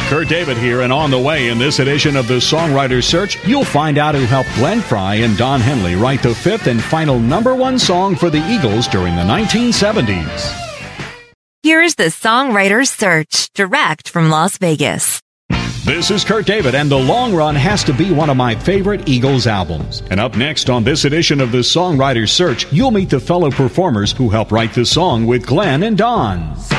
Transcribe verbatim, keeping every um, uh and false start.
Kurt David here, and on the way in this edition of the Songwriter Search, you'll find out who helped Glenn Frey and Don Henley write the fifth and final number one song for the Eagles during the nineteen seventies. Here's the Songwriter Search, direct from Las Vegas. This is Kurt David, and The Long Run has to be one of my favorite Eagles albums. And up next on this edition of the Songwriter Search, you'll meet the fellow performers who helped write the song with Glenn and Don.